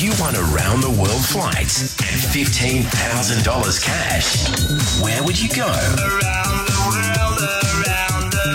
you won around-the-world flights and $15,000 cash, where would you go? Around the world, around the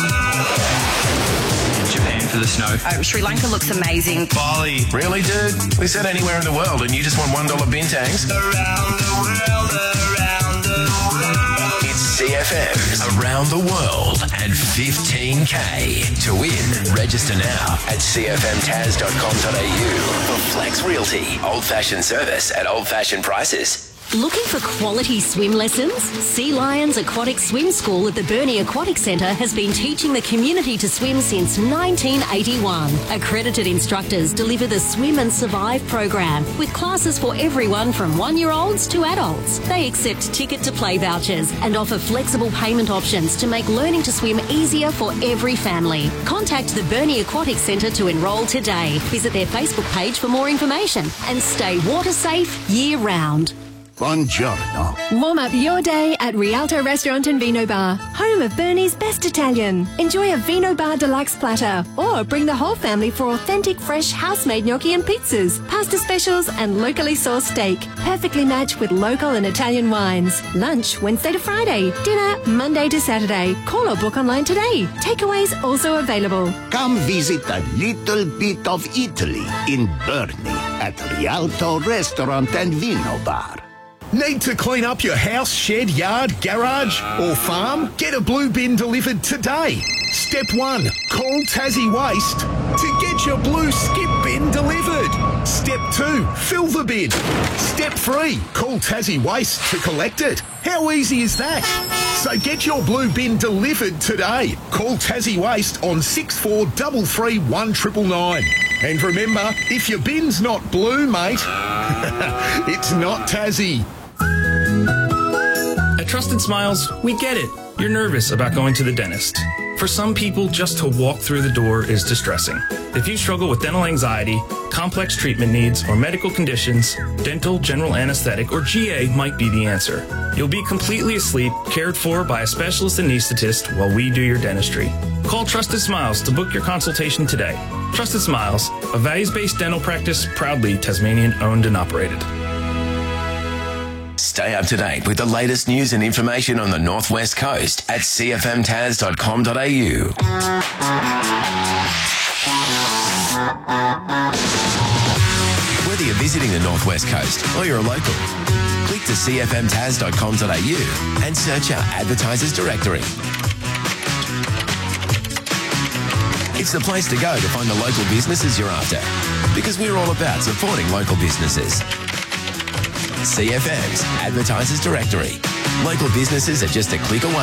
world. Japan for the snow. Sri Lanka looks amazing. Bali. Really, dude? We said anywhere in the world and you just won $1 bintangs? Around the world, around the world. It's CFM's Around the World and 15K. To win, register now at cfmtaz.com.au for Flex Realty. Old-fashioned service at old-fashioned prices. Looking for quality swim lessons? Sea Lions Aquatic Swim School at the Burnie Aquatic Centre has been teaching the community to swim since 1981. Accredited instructors deliver the Swim and Survive program with classes for everyone from 1-year-olds to adults. They accept ticket to play vouchers and offer flexible payment options to make learning to swim easier for every family. Contact the Burnie Aquatic Centre to enrol today. Visit their Facebook page for more information and stay water safe year round. Buongiorno. Warm up your day at Rialto Restaurant and Vino Bar, home of Burnie's best Italian. Enjoy a Vino Bar deluxe platter or bring the whole family for authentic fresh house-made gnocchi and pizzas, pasta specials and locally sourced steak. Perfectly matched with local and Italian wines. Lunch Wednesday to Friday. Dinner Monday to Saturday. Call or book online today. Takeaways also available. Come visit a little bit of Italy in Burnie at Rialto Restaurant and Vino Bar. Need to clean up your house, shed, yard, garage or farm? Get a blue bin delivered today. Step 1. Call Tassie Waste to get your blue skip bin delivered. Step 2. Fill the bin. Step 3. Call Tassie Waste to collect it. How easy is that? So get your blue bin delivered today. Call Tassie Waste on 6433 1999. And remember, if your bin's not blue, mate, it's not Tassie. At Trusted Smiles, we get it. You're nervous about going to the dentist. For some people, just to walk through the door is distressing. If you struggle with dental anxiety, complex treatment needs, or medical conditions, dental, general anesthetic, or GA might be the answer. You'll be completely asleep, cared for by a specialist anesthetist while we do your dentistry. Call Trusted Smiles to book your consultation today. Trusted Smiles, a values-based dental practice proudly Tasmanian-owned and operated. Stay up to date with the latest news and information on the Northwest Coast at cfmtaz.com.au. Whether you're visiting the Northwest Coast or you're a local, click to cfmtaz.com.au and search our advertisers directory. It's the place to go to find the local businesses you're after, because we're all about supporting local businesses. CFM's Advertisers Directory. Local businesses are just a click away.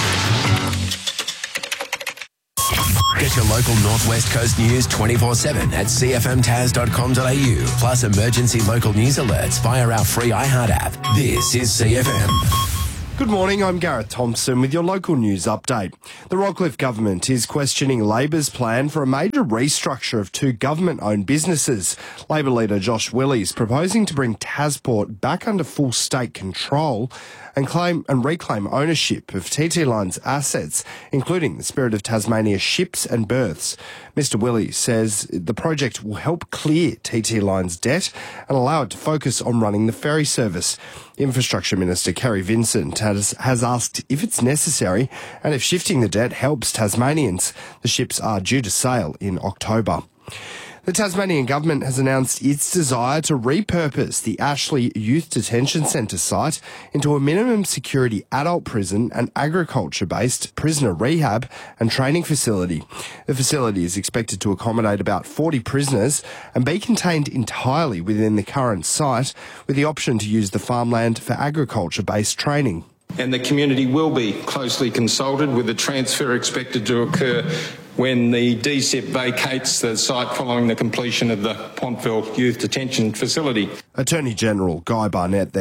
Get your local Northwest Coast news 24/7 at cfmtaz.com.au, plus emergency local news alerts via our free iHeart app. This is CFM. Good morning, I'm Gareth Thompson with your local news update. The Rockcliffe government is questioning Labor's plan for a major restructure of 2 government-owned businesses. Labor leader Josh Willies proposing to bring Tasport back under full state control and reclaim ownership of TT Line's assets, including the Spirit of Tasmania ships and berths. Mr. Willies says the project will help clear TT Line's debt and allow it to focus on running the ferry service. Infrastructure Minister Kerry Vincent has asked if it's necessary and if shifting the debt helps Tasmanians. The ships are due to sail in October. The Tasmanian government has announced its desire to repurpose the Ashley Youth Detention Centre site into a minimum security adult prison and agriculture-based prisoner rehab and training facility. The facility is expected to accommodate about 40 prisoners and be contained entirely within the current site, with the option to use the farmland for agriculture-based training. And the community will be closely consulted, with the transfer expected to occur when the DCEP vacates the site following the completion of the Pontville Youth Detention Facility. Attorney General Guy Barnett there.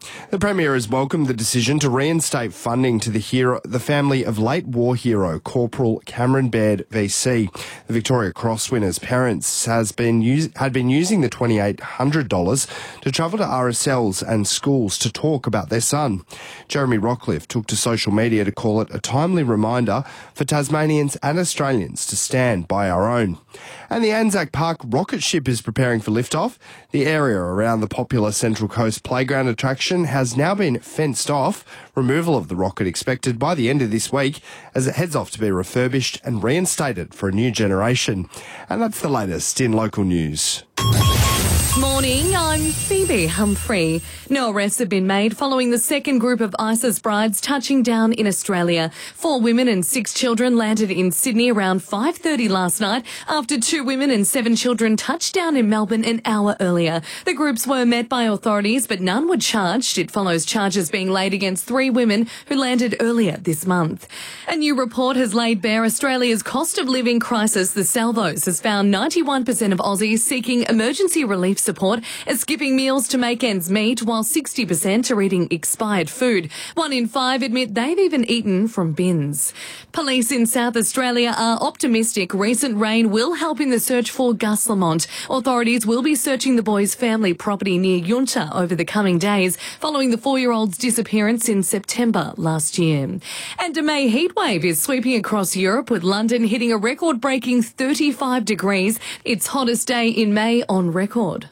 The Premier has welcomed the decision to reinstate funding to the family of late war hero Corporal Cameron Baird VC. The Victoria Cross winner's parents had been using the $2,800 to travel to RSLs and schools to talk about their son. Jeremy Rockcliffe took to social media to call it a timely reminder for Tasmanians and Australians to stand by our own. And the Anzac Park rocket ship is preparing for liftoff. The area around the popular Central Coast Playground attraction has now been fenced off. Removal of the rocket expected by the end of this week as it heads off to be refurbished and reinstated for a new generation. And that's the latest in local news. Morning, I'm Phoebe Humphrey. No arrests have been made following the second group of ISIS brides touching down in Australia. 4 women and 6 children landed in Sydney around 5:30 last night after 2 women and 7 children touched down in Melbourne an hour earlier. The groups were met by authorities, but none were charged. It follows charges being laid against 3 women who landed earlier this month. A new report has laid bare Australia's cost of living crisis. The Salvos has found 91% of Aussies seeking emergency relief support are skipping meals to make ends meet, while 60% are eating expired food. 1 in 5 admit they've even eaten from bins. Police in South Australia are optimistic recent rain will help in the search for Gus Lamont. Authorities will be searching the boy's family property near Yunta over the coming days, following the 4-year-old's disappearance in September last year. And a May heatwave is sweeping across Europe, with London hitting a record-breaking 35 degrees. Its hottest day in May on record.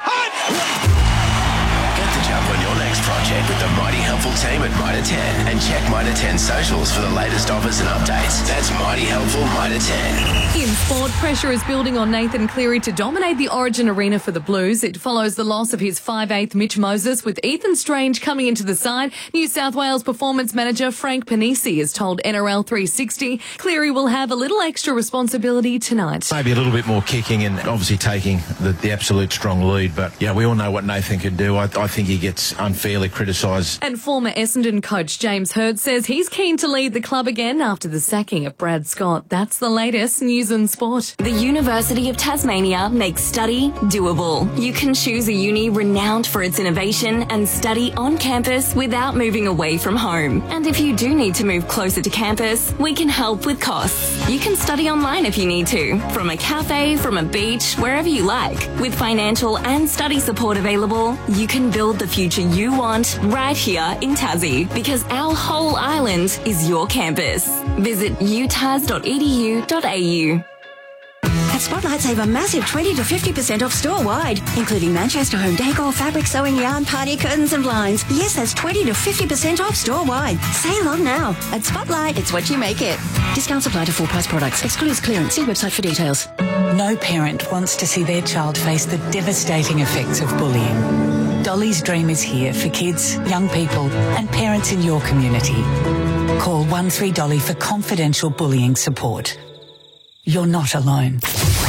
Get the jump on your next project with the Mighty Helpful team at Mitre 10 and check Mitre 10 socials for the latest offers and updates. That's Mighty Helpful Mitre 10. In sport, pressure is building on Nathan Cleary to dominate the Origin arena for the Blues. It follows the loss of his 5'8" Mitch Moses, with Ethan Strange coming into the side. New South Wales performance manager Frank Panisi has told NRL 360 Cleary will have a little extra responsibility tonight. Maybe a little bit more kicking and obviously taking the absolute strong lead. But, yeah, we all know what Nathan can do. I think he gets unfairly criticised. And former Essendon coach James Hird says he's keen to lead the club again after the sacking of Brad Scott. That's the latest news and sport. The University of Tasmania makes study doable. You can choose a uni renowned for its innovation and study on campus without moving away from home. And if you do need to move closer to campus, we can help with costs. You can study online if you need to, from a cafe, from a beach, wherever you like. With financial and study support available, you can build the future you want right here in Tassie, because our whole island is your campus. Visit utas.edu.au. At Spotlight, save a massive 20 to 50% off store-wide, including Manchester home decor, fabric, sewing yarn, party curtains and blinds. Yes, that's 20 to 50% off store-wide. Sale on now. At Spotlight, it's what you make it. Discounts apply to full-price products. Excludes clearance. See website for details. No parent wants to see their child face the devastating effects of bullying. Dolly's Dream is here for kids, young people and parents in your community. Call 13Dolly for confidential bullying support. You're not alone.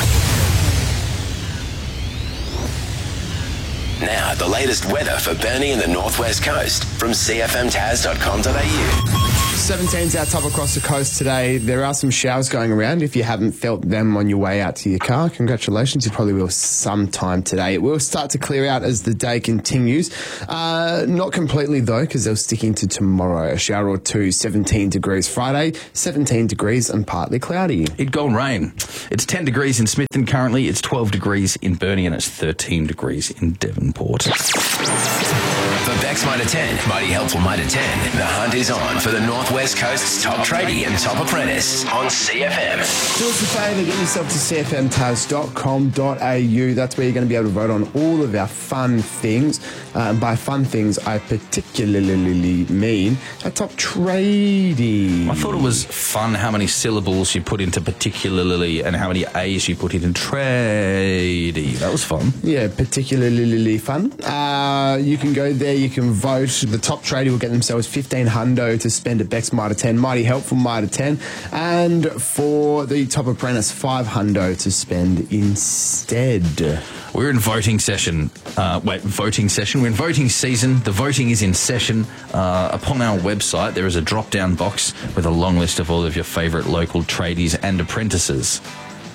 Now, the latest weather for Burnie and the Northwest Coast from cfmtaz.com.au. 17's our top across the coast today. There are some showers going around. If you haven't felt them on your way out to your car, congratulations. You probably will sometime today. It will start to clear out as the day continues. Not completely, though, because they'll stick into tomorrow. A shower or two, 17 degrees Friday, 17 degrees and partly cloudy. It go and rain. It's 10 degrees in Smithton currently. It's 12 degrees in Burnie and it's 13 degrees in Devonport. For Bex Mitre 10, Mighty Helpful Mitre 10, the hunt is on for the Northwest Coast's top tradie and top apprentice on CFM. Do us a favour, get yourself to cfmtaz.com.au. That's where you're going to be able to vote on all of our fun things. And by fun things, I particularly mean a top tradie. I thought it was fun how many syllables you put into particularly and how many A's you put into tradie. That was fun. Yeah, particularly fun. You can go there, you can vote. The top tradie will get themselves $1,500 to spend at Bex Mitre 10, Mighty Helpful Mitre 10, and for the top apprentice, $500 to spend instead. We're in voting session. Voting session. We're in voting season. The voting is in session. Upon our website, there is a drop-down box with a long list of all of your favourite local tradies and apprentices.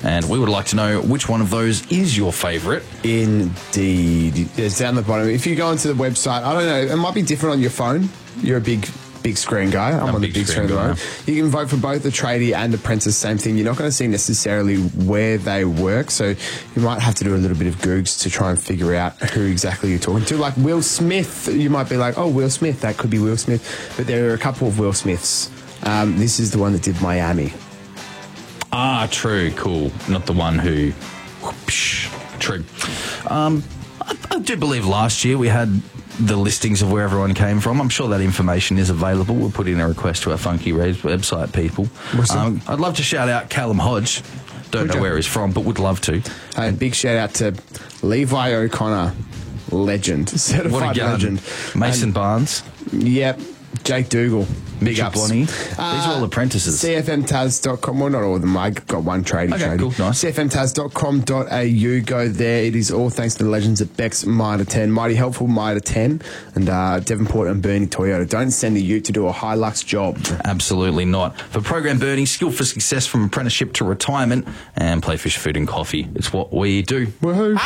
And we would like to know which one of those is your favourite. Indeed. It's down the bottom. If you go onto the website, I don't know, it might be different on your phone. You're a big screen guy. I'm on the big screen guy. You can vote for both the tradie and apprentice, same thing. You're not going to see necessarily where they work, so you might have to do a little bit of Googs to try and figure out who exactly you're talking to. Like Will Smith, you might be like, oh, Will Smith, that could be Will Smith. But there are a couple of Will Smiths. This is the one that did Miami. Ah, true, cool. Not the one who... Whoosh, true. I do believe last year we had the listings of where everyone came from. I'm sure that information is available. We'll put in a request to our Funky Reds website people. I'd love to shout out Callum Hodge. Don't know where he's from, but would love to. Big shout out to Levi O'Connor, legend, certified legend. Mason Barnes. Yep. Jake Dougal. Big ups. Bonnie. These are all apprentices. CFMTaz.com. Well, not all of them. I got one tradie. Cool. Nice. CFMTaz.com.au. Go there. It is all thanks to the legends at Beck's Mitre 10. Mighty helpful Mitre 10 and Devonport and Bernie Toyota. Don't send a ute to do a Hilux job. Absolutely not. For Program Bernie, skill for success from apprenticeship to retirement, and Playfish Food and Coffee. It's what we do. Woohoo.